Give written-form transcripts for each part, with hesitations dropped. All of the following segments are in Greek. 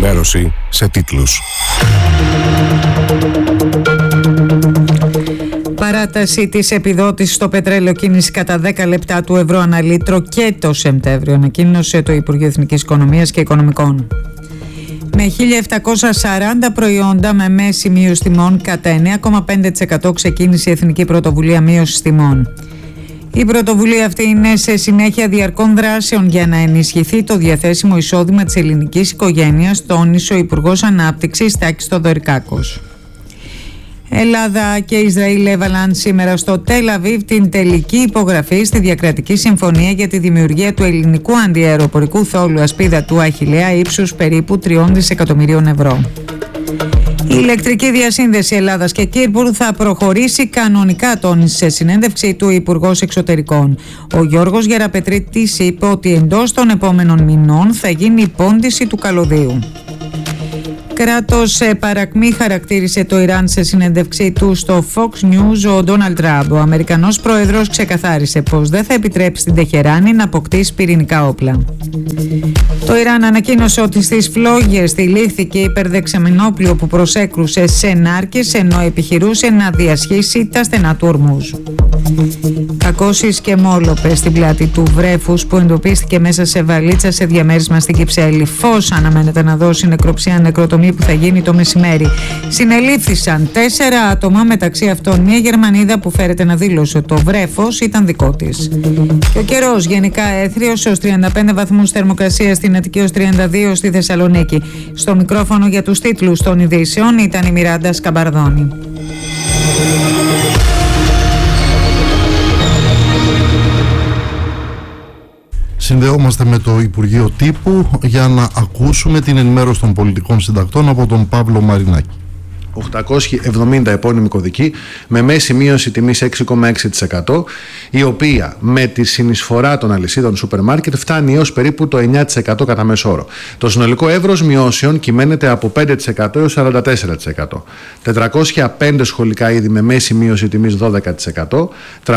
ενημέρωση σε τίτλους. Παράταση της επιδότησης στο πετρέλαιο κίνηση κατά 10 λεπτά του ευρώ ανά λίτρο και το Σεπτέμβριο, ανακοίνωσε το Υπουργείο Εθνικής Οικονομίας και Οικονομικών. Με 1.740 προϊόντα με μέση μείωση τιμών κατά 9,5% ξεκίνησε η Εθνική Πρωτοβουλία Μείωσης Τιμών. Η πρωτοβουλία αυτή είναι σε συνέχεια διαρκών δράσεων για να ενισχυθεί το διαθέσιμο εισόδημα της ελληνικής οικογένειας, τόνισε ο Υπουργός Ανάπτυξης Τάκης Θοδωρικάκος. Ελλάδα και Ισραήλ έβαλαν σήμερα στο Τελ Αβίβ την τελική υπογραφή στη διακρατική συμφωνία για τη δημιουργία του ελληνικού αντιαεροπορικού θόλου ασπίδα του Αχιλλέα ύψους περίπου 3 δισεκατομμυρίων ευρώ. Η ηλεκτρική διασύνδεση Ελλάδας και Κύπρου θα προχωρήσει κανονικά, τόνισε σε συνέντευξη του Υπουργός Εξωτερικών. Ο Γιώργος Γεραπετρίτης είπε ότι εντός των επόμενων μηνών θα γίνει η πόντιση του καλωδίου. Κράτος παρακμή χαρακτήρισε το Ιράν σε συνέντευξή του στο Fox News ο Ντόναλντ Τραμπ. Ο Αμερικανός πρόεδρος ξεκαθάρισε πως δεν θα επιτρέψει στην Τεχεράνη να αποκτήσει πυρηνικά όπλα. Το Ιράν ανακοίνωσε ότι στις φλόγες τυλίχθηκε υπερδεξαμενόπλιο που προσέκρουσε σε νάρκες ενώ επιχειρούσε να διασχίσει τα στενά του Ορμούζ. Κακώσεις και μόλοπες στην πλάτη του βρέφους που εντοπίστηκε μέσα σε βαλίτσα σε διαμέρισμα στην Κυψέλη. Φως αναμένεται να δώσει νεκροψία νεκροτομή που θα γίνει το μεσημέρι. Συνελήφθησαν 4 άτομα, μεταξύ αυτών μια Γερμανίδα που φέρεται να δήλωσε το βρέφος ήταν δικό της. Και ο καιρός γενικά έθριος ως 35 βαθμούς θερμοκρασία στην Αττική, ως 32 στη Θεσσαλονίκη. Στο μικρόφωνο για τους τίτλους των ειδήσεων ήταν η Μιράντα Σκαμπαρδόνη. Συνδεόμαστε με το Υπουργείο Τύπου για να ακούσουμε την ενημέρωση των πολιτικών συντακτών από τον Παύλο Μαρινάκη. 870 επώνυμοι κωδικοί με μέση μείωση τιμής 6,6%, η οποία με τη συνεισφορά των αλυσίδων σούπερ μάρκετ φτάνει έως περίπου το 9% κατά μέσο όρο. Το συνολικό εύρος μειώσεων κυμαίνεται από 5% έως 44%. 405 σχολικά είδη με μέση μείωση τιμής 12%,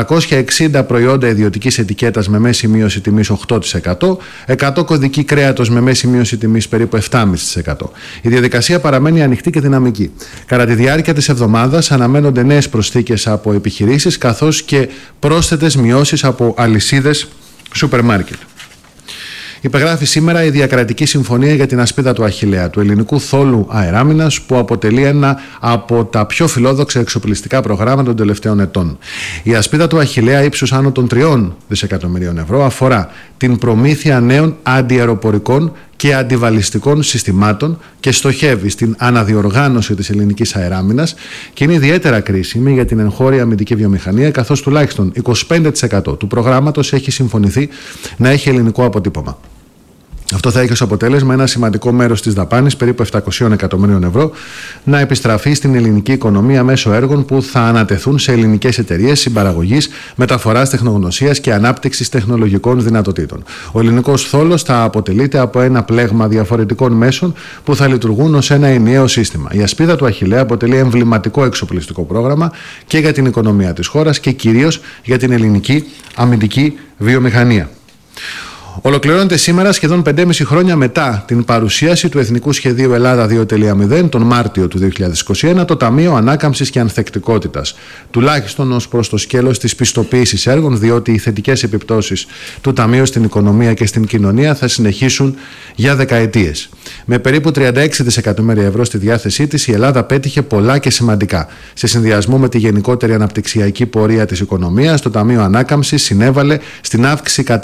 360 προϊόντα ιδιωτικής ετικέτας με μέση μείωση τιμής 8%, 100 κωδικοί κρέατος με μέση μείωση τιμής περίπου 7,5%. Η διαδικασία παραμένει ανοιχτή και δυναμική. Κατά τη διάρκεια της εβδομάδας αναμένονται νέες προσθήκες από επιχειρήσεις καθώς και πρόσθετες μειώσεις από αλυσίδες σούπερ μάρκετ. Υπεγράφει σήμερα η διακρατική συμφωνία για την ασπίδα του Αχιλλέα, του ελληνικού θόλου αεράμινας, που αποτελεί ένα από τα πιο φιλόδοξα εξοπλιστικά προγράμματα των τελευταίων ετών. Η ασπίδα του Αχιλλέα ύψους άνω των 3 δισεκατομμυρίων ευρώ αφορά την προμήθεια νέων αντιαεροπορικών και αντιβαλιστικών συστημάτων και στοχεύει στην αναδιοργάνωση της ελληνικής αεράμινας και είναι ιδιαίτερα κρίσιμη για την εγχώρια αμυντική βιομηχανία, καθώς τουλάχιστον 25% του προγράμματος έχει συμφωνηθεί να έχει ελληνικό αποτύπωμα. Αυτό θα έχει ως αποτέλεσμα ένα σημαντικό μέρος της δαπάνης, περίπου 700 εκατομμυρίων ευρώ, να επιστραφεί στην ελληνική οικονομία μέσω έργων που θα ανατεθούν σε ελληνικές εταιρείες συμπαραγωγής, μεταφοράς τεχνογνωσίας και ανάπτυξης τεχνολογικών δυνατοτήτων. Ο ελληνικός θόλος θα αποτελείται από ένα πλέγμα διαφορετικών μέσων που θα λειτουργούν ως ένα ενιαίο σύστημα. Η ασπίδα του Αχιλλέα αποτελεί εμβληματικό εξοπλιστικό πρόγραμμα και για την οικονομία της χώρας και κυρίως για την ελληνική αμυντική βιομηχανία. Ολοκληρώνεται σήμερα, σχεδόν 5,5 χρόνια μετά την παρουσίαση του Εθνικού Σχεδίου Ελλάδα 2.0 τον Μάρτιο του 2021, το Ταμείο Ανάκαμψης και Ανθεκτικότητας, τουλάχιστον ως προς το σκέλος της πιστοποίησης έργων, διότι οι θετικές επιπτώσεις του Ταμείου στην οικονομία και στην κοινωνία θα συνεχίσουν για δεκαετίες. Με περίπου 36 δισεκατομμύρια ευρώ στη διάθεσή της, η Ελλάδα πέτυχε πολλά και σημαντικά. Σε συνδυασμό με τη γενικότερη αναπτυξιακή πορεία της οικονομίας, το Ταμείο Ανάκαμψης συνέβαλε στην αύξηση κατά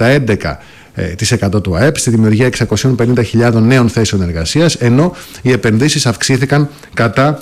11% του ΑΕΠ, στη δημιουργία 650.000 νέων θέσεων εργασίας, ενώ οι επενδύσεις αυξήθηκαν κατά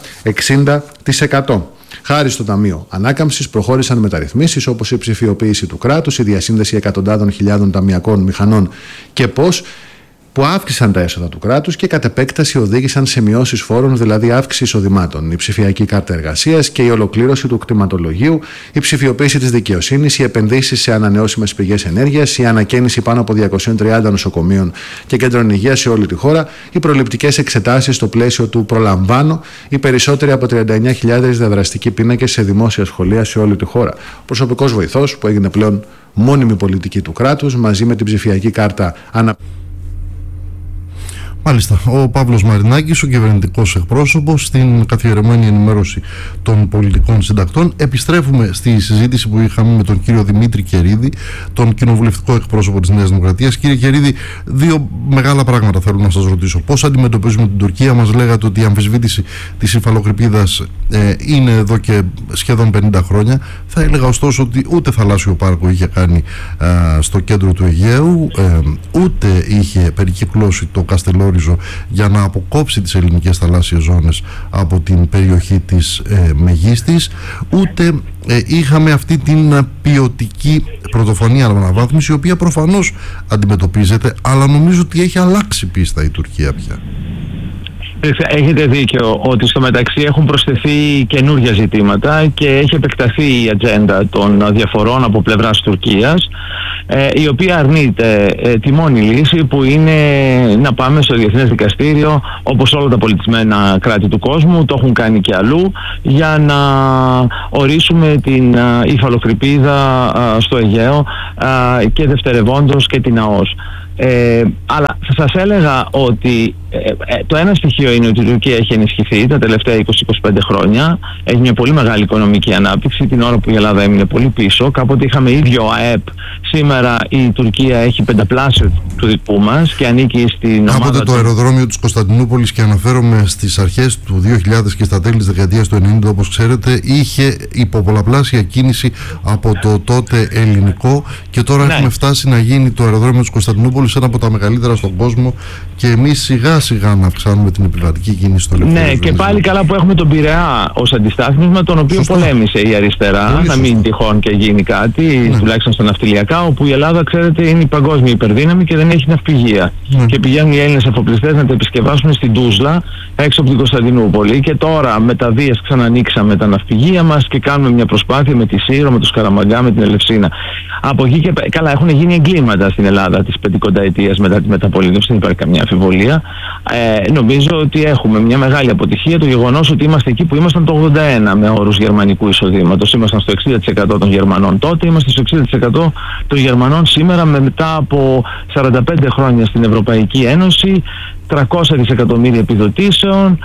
60%. Χάρη στο Ταμείο Ανάκαμψης προχώρησαν μεταρρυθμίσεις όπως η ψηφιοποίηση του κράτους, η διασύνδεση εκατοντάδων χιλιάδων ταμειακών μηχανών και πώς, που αύξησαν τα έσοδα του κράτους και κατ' επέκταση οδήγησαν σε μειώσεις φόρων, δηλαδή αύξηση εισοδημάτων. Η ψηφιακή κάρτα εργασίας και η ολοκλήρωση του κτηματολογίου, η ψηφιοποίηση της δικαιοσύνης, οι επενδύσεις σε ανανεώσιμες πηγές ενέργειας, η ανακαίνιση πάνω από 230 νοσοκομείων και κέντρων υγείας σε όλη τη χώρα, οι προληπτικές εξετάσεις στο πλαίσιο του Προλαμβάνω, οι περισσότεροι από 39.000 διαδραστικοί πίνακες σε δημόσια σχολεία σε όλη τη χώρα. Ο προσωπικός βοηθός, που έγινε πλέον μόνιμη πολιτική του κράτους, μαζί με την ψηφιακή κάρτα Μάλιστα, ο Παύλος Μαρινάκης, ο κυβερνητικός εκπρόσωπος, στην καθιερωμένη ενημέρωση των πολιτικών συντακτών. Επιστρέφουμε στη συζήτηση που είχαμε με τον κύριο Δημήτρη Κερίδη, τον κοινοβουλευτικό εκπρόσωπο της Νέας Δημοκρατίας. Κύριε Κερίδη, δύο μεγάλα πράγματα θέλω να σας ρωτήσω. Πώς αντιμετωπίζουμε την Τουρκία? Μας λέγατε ότι η αμφισβήτηση της υφαλοκρηπίδας είναι εδώ και σχεδόν 50 χρόνια. Θα έλεγα ωστόσο ότι ούτε θαλάσσιο πάρκο είχε κάνει στο κέντρο του Αιγαίου, ούτε είχε περικυκλώσει το Καστελόριζο για να αποκόψει τις ελληνικές θαλάσσιες ζώνες από την περιοχή της Μεγίστης, ούτε είχαμε αυτή την ποιοτική πρωτοφανή αναβάθμιση, η οποία προφανώς αντιμετωπίζεται, αλλά νομίζω ότι έχει αλλάξει πίστα η Τουρκία πια. Έχετε δίκιο ότι στο μεταξύ έχουν προσθεθεί καινούργια ζητήματα και έχει επεκταθεί η ατζέντα των διαφορών από πλευράς Τουρκίας, η οποία αρνείται τη μόνη λύση, που είναι να πάμε στο Διεθνές Δικαστήριο, όπως όλα τα πολιτισμένα κράτη του κόσμου το έχουν κάνει και αλλού, για να ορίσουμε την υφαλοκρηπίδα στο Αιγαίο και δευτερευόντως και την ΑΟΣ. Αλλά θα σας έλεγα ότι το ένα στοιχείο είναι ότι η Τουρκία έχει ενισχυθεί τα τελευταία 20-25 χρόνια. Έχει μια πολύ μεγάλη οικονομική ανάπτυξη την ώρα που η Ελλάδα έμεινε πολύ πίσω. Κάποτε είχαμε ίδιο ΑΕΠ. Σήμερα η Τουρκία έχει πενταπλάσιο του δικού μας και ανήκει στην ομάδα. Κάποτε το αεροδρόμιο της Κωνσταντινούπολης, και αναφέρομαι στις αρχές του 2000 και στα τέλη της δεκαετίας του 90, όπως ξέρετε, είχε υποπολαπλάσια κίνηση από το τότε ελληνικό, και τώρα έχουμε φτάσει να γίνει το αεροδρόμιο της Κωνσταντινούπολης ένα από τα μεγαλύτερα στον κόσμο, και εμείς σιγά σιγά να αυξάνουμε την επιβατική κίνηση στο λεπτό. Ναι, και πάλι καλά που έχουμε τον Πειραιά ως αντιστάθμισμα, τον οποίο πολέμησε η αριστερά, να μην τυχόν και γίνει κάτι, τουλάχιστον στα ναυτιλιακά, όπου η Ελλάδα, ξέρετε, είναι η παγκόσμια υπερδύναμη και δεν έχει ναυπηγεία. Και πηγαίνουν οι Έλληνες εφοπλιστές να τα επισκευάσουν στην Τούσλα, έξω από την Κωνσταντινούπολη. Και τώρα με τα Δίας ξανανοίξαμε τα ναυπηγεία μας και κάνουμε μια προσπάθεια με τη Σύρο, με τους Καραμαγκά, με την Ελευσίνα. Από εκεί και καλά, έχουν γίνει εγκλήματα στην Ελλάδα της 50ετίας μετά τη μεταπολίτευση, δεν υπάρχει καμία αμφιβολία. Νομίζω ότι έχουμε μια μεγάλη αποτυχία, το γεγονός ότι είμαστε εκεί που ήμασταν το 81 με όρους γερμανικού εισοδήματος. Ήμασταν στο 60% των Γερμανών τότε, είμαστε στο 60% των Γερμανών σήμερα, μετά από 45 χρόνια στην Ευρωπαϊκή Ένωση, 300 δισεκατομμύρια επιδοτήσεων,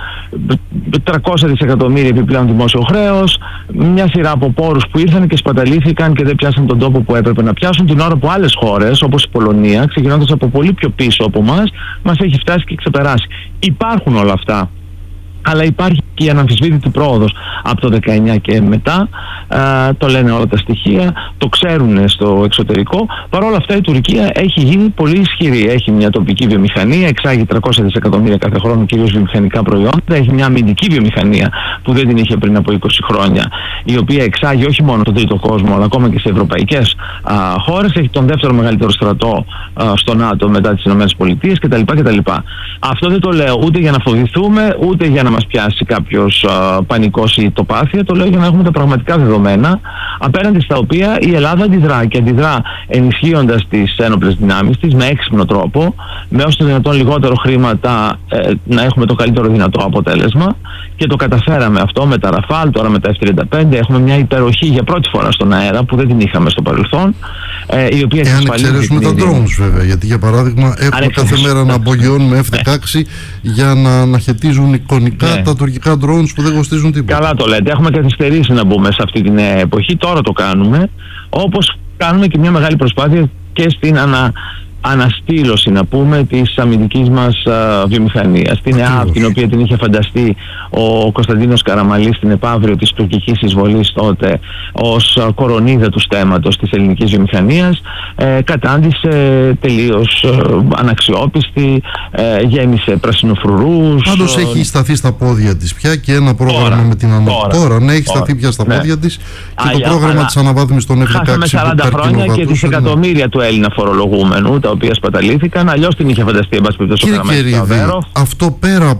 300 δισεκατομμύρια επιπλέον δημόσιο χρέος, μια σειρά από πόρους που ήρθαν και σπαταλήθηκαν και δεν πιάσαν τον τόπο που έπρεπε να πιάσουν, την ώρα που άλλες χώρες όπως η Πολωνία, ξεκινώντας από πολύ πιο πίσω από μας έχει φτάσει και ξεπεράσει. Υπάρχουν όλα αυτά, αλλά υπάρχει και η αναμφισβήτητη πρόοδος από το 19 και μετά. Το λένε όλα τα στοιχεία, το ξέρουν στο εξωτερικό. Παρ' όλα αυτά η Τουρκία έχει γίνει πολύ ισχυρή. Έχει μια τοπική βιομηχανία, εξάγει 300 δισεκατομμύρια κάθε χρόνο κυρίως βιομηχανικά προϊόντα. Έχει μια αμυντική βιομηχανία που δεν την είχε πριν από 20 χρόνια, η οποία εξάγει όχι μόνο στον τρίτο κόσμο, αλλά ακόμα και σε ευρωπαϊκές χώρες. Έχει τον δεύτερο μεγαλύτερο στρατό στο ΝΑΤΟ μετά τις ΗΠΑ κτλ. Αυτό δεν το λέω ούτε για να φοβηθούμε, ούτε για να μας πιάσει κάποιος πανικός ή τοπάθεια. Το λέω για να έχουμε τα πραγματικά δεδομένα, απέναντι στα οποία η Ελλάδα αντιδρά, και αντιδρά ενισχύοντας τις ένοπλες δυνάμεις της με έξυπνο τρόπο, με όσο το δυνατόν λιγότερο χρήματα να έχουμε το καλύτερο δυνατό αποτέλεσμα, και το καταφέραμε αυτό με τα Ραφάλ, τώρα με τα F-35. Έχουμε μια υπεροχή για πρώτη φορά στον αέρα που δεν την είχαμε στο παρελθόν, η οποία εάν εξαιρέσουμε τα drones βέβαια, γιατί για παράδειγμα έχουμε κάθε μέρα να απογειώνουμε F-16 για να αναχαιτίζουν εικονικά τα τουρκικά drones που δεν κοστίζουν τίποτα. Καλά το λέτε, έχουμε καθυστερήσει να μπούμε σε αυτή την εποχή, τώρα το κάνουμε, όπως κάνουμε και μια μεγάλη προσπάθεια και στην αναστήλωση, να πούμε, της αμυντικής μας βιομηχανίας. Την ΕΑΠ, την οποία την είχε φανταστεί ο Κωνσταντίνος Καραμαλής στην επαύριο της τουρκικής εισβολής τότε ως κορονίδα του στέματος της ελληνικής βιομηχανίας, κατάντησε τελείως αναξιόπιστη, γέμισε πρασινοφρουρούς. Πάντως έχει σταθεί στα πόδια της πια και ένα πρόγραμμα με την Τώρα, ναι, έχει σταθεί πια στα πόδια της, και το πρόγραμμα της αναβάθμισης των F-16 χάσαμε 40 χρόνια και δισεκατομμύρια του Έλληνα φορολογούμενου, τα οποία σπαταλήθηκαν. Αλλιώς την είχε φανταστεί, εν πάση περιπτώσει, ο Καραμαλής. Αυτό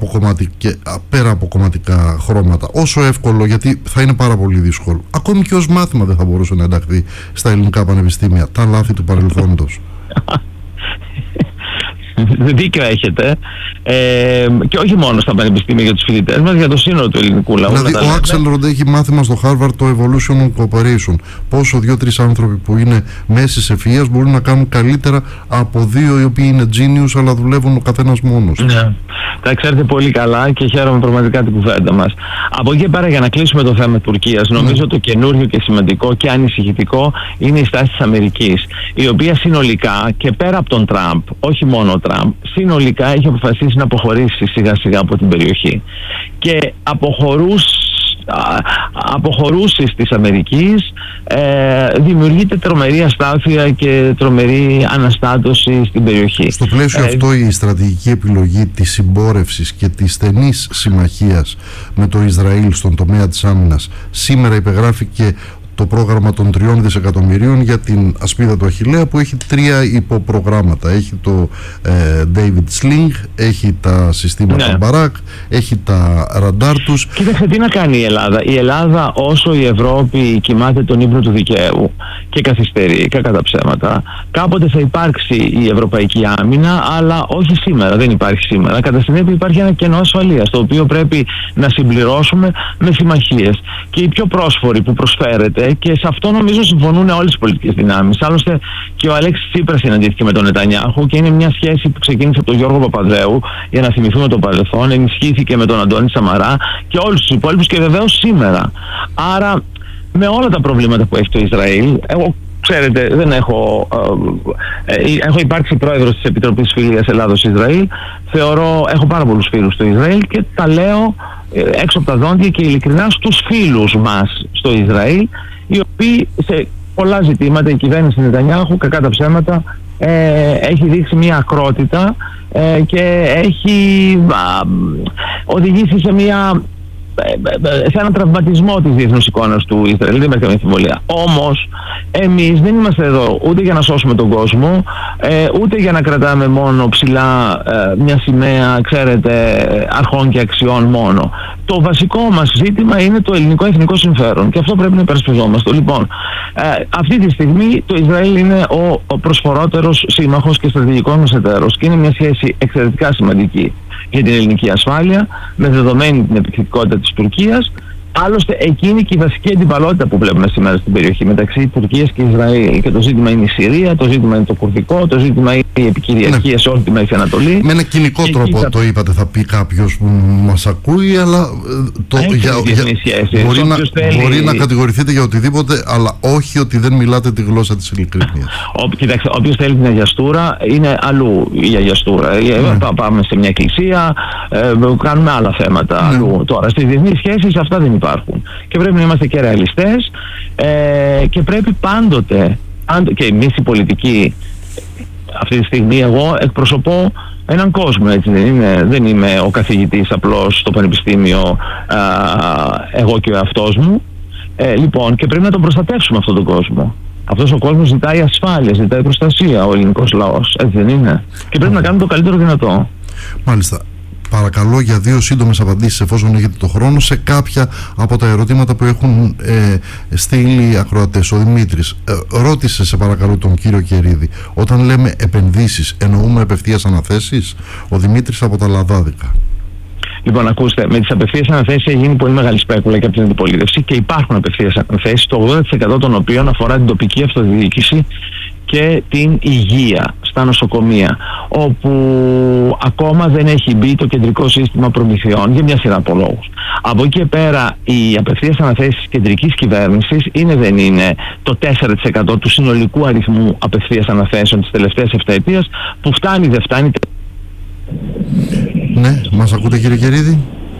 πέρα από κομματικά χρώματα, όσο εύκολο, γιατί θα είναι πάρα πολύ δύσκολο, ακόμη και ως μάθημα δεν θα μπορούσε να ενταχθεί στα ελληνικά πανεπιστήμια, τα λάθη του παρελθόντος. δίκιο έχετε, και όχι μόνο στα πανεπιστήμια για τους φοιτητές μας, για το σύνολο του ελληνικού λαού. Δηλαδή ο Άξελ Ροντ έχει μάθημα στο Harvard το Evolution of Cooperation. Πόσο 2-3 άνθρωποι που είναι μέσης ευφυΐας μπορούν να κάνουν καλύτερα από 2 οι οποίοι είναι genius αλλά δουλεύουν ο καθένας μόνος. Ναι, τα ξέρετε πολύ καλά και χαίρομαι πραγματικά την κουβέντα μας. Από εκεί πέρα, για να κλείσουμε το θέμα Τουρκίας, νομίζω το καινούριο και σημαντικό και ανησυχητικό είναι η στάση της Αμερικής, η οποία συνολικά και πέρα από τον Τραμπ, όχι μόνο ο Τραμπ, συνολικά έχει αποφασίσει να αποχωρήσει σιγά σιγά από την περιοχή. Και αποχωρούσεις της Αμερικής δημιουργείται τρομερή αστάθεια και τρομερή αναστάτωση στην περιοχή. Στο πλαίσιο αυτό η στρατηγική επιλογή της συμπόρευσης και της στενής συμμαχίας με το Ισραήλ στον τομέα της άμυνας σήμερα υπεγράφηκε το πρόγραμμα των 3 δισεκατομμυρίων για την ασπίδα του Αχιλλέα, που έχει 3 υποπρογράμματα. Έχει το David Sling, έχει τα συστήματα Barak, έχει τα ραντάρ τους. Κοίταξε τι να κάνει η Ελλάδα. Η Ελλάδα, όσο η Ευρώπη κοιμάται τον ύπνο του δικαίου και καθυστερεί, κακά τα ψέματα, κάποτε θα υπάρξει η ευρωπαϊκή άμυνα, αλλά όχι σήμερα. Δεν υπάρχει σήμερα. Κατά συνέπεια υπάρχει ένα κενό ασφαλείας, το οποίο πρέπει να συμπληρώσουμε με συμμαχίες. Και η πιο πρόσφορη που προσφέρεται, και σε αυτό νομίζω συμφωνούν όλες οι πολιτικές δυνάμεις. Άλλωστε και ο Αλέξης Τσίπρας συναντήθηκε με τον Νετανιάχου και είναι μια σχέση που ξεκίνησε από τον Γιώργο Παπανδρέου, για να θυμηθούμε το παρελθόν, ενισχύθηκε με τον Αντώνη Σαμαρά και όλους τους υπόλοιπους και βεβαίως σήμερα. Άρα με όλα τα προβλήματα που έχει το Ισραήλ, εγώ ξέρετε δεν έχω υπάρξει πρόεδρος της Επιτροπής Φιλίας Ελλάδος-Ισραήλ, έχω πάρα πολλούς φίλους στο Ισραήλ και τα λέω έξω από τα δόντια και ειλικρινά στους φίλους μας στο Ισραήλ, οι οποίοι σε πολλά ζητήματα η κυβέρνηση Νετανιάχου, κακά τα ψέματα, έχει δείξει μια ακρότητα και έχει οδηγήσει σε έναν τραυματισμό της διεθνούς εικόνας του Ισραήλ. Δεν υπάρχει καμία αμφιβολία. Όμως εμείς δεν είμαστε εδώ ούτε για να σώσουμε τον κόσμο, ούτε για να κρατάμε μόνο ψηλά μια σημαία, ξέρετε, αρχών και αξιών μόνο. Το βασικό μας ζήτημα είναι το ελληνικό εθνικό συμφέρον και αυτό πρέπει να υπερασπιζόμαστε. Λοιπόν, αυτή τη στιγμή το Ισραήλ είναι ο προσφορότερος σύμμαχος και στρατηγικός μας εταίρος και είναι μια σχέση εξαιρετικά σημαντική για την ελληνική ασφάλεια, με δεδομένη την επιθετικότητα της Τουρκίας. Άλλωστε εκείνη και η βασική αντιπαλότητα που βλέπουμε σήμερα στην περιοχή μεταξύ Τουρκίας και Ισραήλ. Και το ζήτημα είναι η Συρία, το ζήτημα είναι το κουρδικό, το ζήτημα είναι η επικυριαρχία σε όλη τη Μέση Ανατολή. Με ένα κοινικό τρόπο το είπατε, θα πει κάποιος που μας ακούει, αλλά μπορεί να κατηγορηθείτε για οτιδήποτε, αλλά όχι ότι δεν μιλάτε τη γλώσσα της ειλικρίνειας. Κοιτάξτε, όποιος θέλει την αγιαστούρα, είναι αλλού η αγιαστούρα. Πάμε σε μια εκκλησία, κάνουμε άλλα θέματα αλλού. Τώρα, στις διεθνείς σχέσεις αυτά δεν υπάρχουν. Και πρέπει να είμαστε και ρεαλιστές και πρέπει πάντοτε, και εμείς οι πολιτικοί, αυτή τη στιγμή εγώ εκπροσωπώ έναν κόσμο, έτσι δεν είμαι ο καθηγητής απλώς στο πανεπιστήμιο, εγώ και ο εαυτός μου. Λοιπόν, και πρέπει να τον προστατεύσουμε αυτόν τον κόσμο. Αυτός ο κόσμος ζητάει ασφάλεια, ζητάει προστασία, ο ελληνικός λαός, έτσι δεν είναι? Και πρέπει να κάνουμε το καλύτερο δυνατό. Μάλιστα. Παρακαλώ για 2 σύντομες απαντήσεις, εφόσον έχετε το χρόνο, σε κάποια από τα ερωτήματα που έχουν στείλει οι ακροατές. Ο Δημήτρης ρώτησε, σε παρακαλώ, τον κύριο Κερίδη, όταν λέμε επενδύσεις εννοούμε απευθείας αναθέσεις? Ο Δημήτρης από τα Λαδάδικα. Λοιπόν, ακούστε, με τις απευθείας αναθέσεις έχει γίνει πολύ μεγάλη σπέκουλα και από την αντιπολίτευση και υπάρχουν απευθείας αναθέσεις, το 80% των οποίων αφορά την τοπική αυτοδιοίκηση και την υγεία στα νοσοκομεία, όπου ακόμα δεν έχει μπει το κεντρικό σύστημα προμηθειών για μια σειρά από λόγους. Από εκεί και πέρα οι απευθείας αναθέσεις της κεντρικής κυβέρνησης δεν είναι το 4% του συνολικού αριθμού απευθείας αναθέσεων της τελευταίας 7 ετίας, που φτάνει δεν φτάνει. Ναι, μας ακούτε κύριε Κερίδη?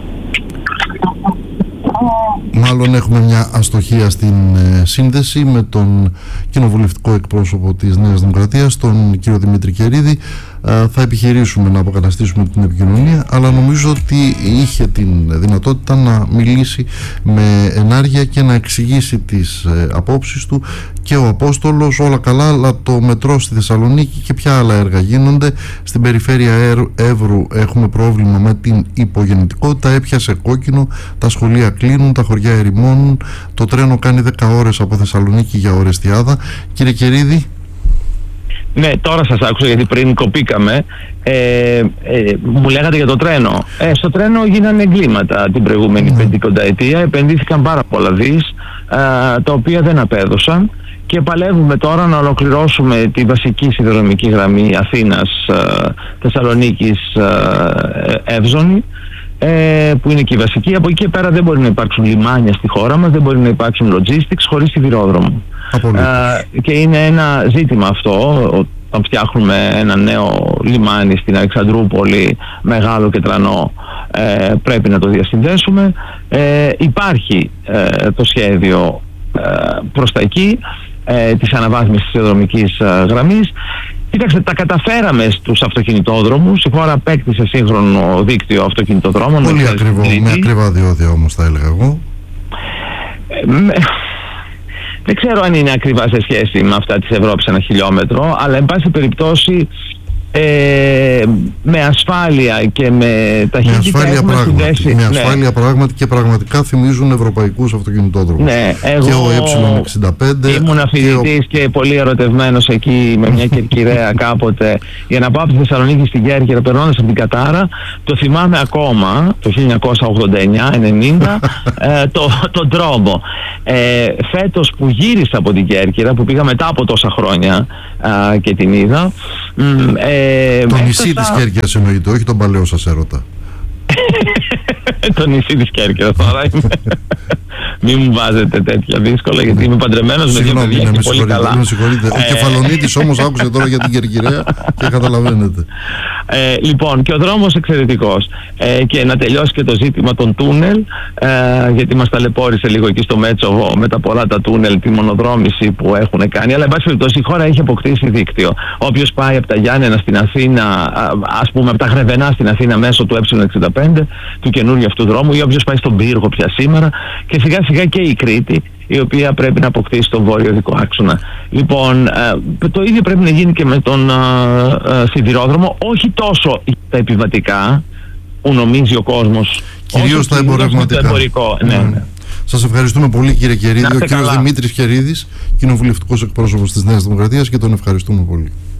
Μάλλον έχουμε μια αστοχία στην σύνδεση με τον κοινοβουλευτικό εκπρόσωπο της Νέας Δημοκρατίας, τον κύριο Δημήτρη Κερίδη. Θα επιχειρήσουμε να αποκαταστήσουμε την επικοινωνία, αλλά νομίζω ότι είχε την δυνατότητα να μιλήσει με ενάργεια και να εξηγήσει τις απόψεις του. Και ο Απόστολος, όλα καλά, αλλά το μετρό στη Θεσσαλονίκη και ποια άλλα έργα γίνονται? Στην περιφέρεια Εύρου έχουμε πρόβλημα με την υπογεννητικότητα, έπιασε κόκκινο, τα σχολεία κλείνουν, τα χωριά ερημώνουν, το τρένο κάνει 10 ώρες από Θεσσαλονίκη για Ορεστιάδα. Κύριε Κερίδη. Ναι, τώρα σας άκουσα γιατί πριν κοπήκαμε. Μου λέγατε για το τρένο. Στο τρένο γίνανε εγκλήματα την προηγούμενη 50 ετία. Επενδύθηκαν πάρα πολλά δις, τα οποία δεν απέδωσαν. Και παλεύουμε τώρα να ολοκληρώσουμε τη βασική σιδηροδρομική γραμμή Αθήνας-Θεσσαλονίκης Εύζωνη, που είναι και η βασική. Από εκεί και πέρα δεν μπορεί να υπάρξουν λιμάνια στη χώρα μας, δεν μπορεί να υπάρξουν logistics χωρίς σιδηρόδρομο. Και είναι ένα ζήτημα αυτό, όταν φτιάχνουμε ένα νέο λιμάνι στην Αλεξανδρούπολη, μεγάλο και τρανό, πρέπει να το διασυνδέσουμε. Υπάρχει το σχέδιο προς τα εκεί, της αναβάθμισης της σιδηροδρομικής γραμμής. Κοίταξτε, τα καταφέραμε στους αυτοκινητόδρομους. Η χώρα απέκτησε σύγχρονο δίκτυο αυτοκινητοδρόμων. Πολύ ακριβό, με ακριβά διόδια όμως, θα έλεγα εγώ. Δεν ξέρω αν είναι ακριβά σε σχέση με αυτά της Ευρώπης ένα χιλιόμετρο, αλλά εν πάση περιπτώσει με ασφάλεια και με ταχύτητα με ασφάλεια πράγματι και πραγματικά θυμίζουν ευρωπαϊκούς αυτοκινητόδρομους. Ναι, και ο E65 ήμουν φοιτητής και πολύ ερωτευμένος εκεί με μια κερκυραία κάποτε, για να πάω από τη Θεσσαλονίκη στην Κέρκυρα περνώντας από την Κατάρα. Το θυμάμαι ακόμα το 1989-90 τον τρόμο. Φέτος που γύρισα από την Κέρκυρα, που πήγα μετά από τόσα χρόνια και την είδα, το νησί της Κέρκυρας εννοείται, όχι τον παλαιό σας έρωτα. Το νησί της Κέρκυρας τώρα είμαι. Μην μου βάζετε τέτοια δύσκολα, γιατί είμαι παντρεμένος με δύο παιδιά και πολύ καλά. Με συγχωρείτε. Ο Κεφαλονίτης όμως άκουσε τώρα για την Κερκυραία και καταλαβαίνετε. Λοιπόν, και ο δρόμος εξαιρετικός. Και να τελειώσει και το ζήτημα των τούνελ, γιατί μας ταλαιπώρησε λίγο εκεί στο Μέτσοβο με τα πολλά τα τούνελ, τη μονοδρόμηση που έχουν κάνει. Αλλά εν πάση περιπτώσει η χώρα έχει αποκτήσει δίκτυο. Όποιος πάει από τα Γιάννενα στην Αθήνα, ας πούμε από τα Γρεβενά στην Αθήνα μέσω του E65, του καινούριου αυτού δρόμου, ή όποιος πάει στον Πύργο πια σήμερα, και σιγά σιγά και η Κρήτη, η οποία πρέπει να αποκτήσει τον βόρειο δικό άξονα. Λοιπόν, το ίδιο πρέπει να γίνει και με τον σιδηρόδρομο, όχι τόσο τα επιβατικά, που νομίζει ο κόσμος, κυρίως τα εμπορευματικά. Ναι. Σας ευχαριστούμε πολύ, κύριε Κερίδη. Ο κύριος Δημήτρης Κερίδης, κοινοβουλευτικός εκπρόσωπος της Νέας Δημοκρατίας, και τον ευχαριστούμε πολύ.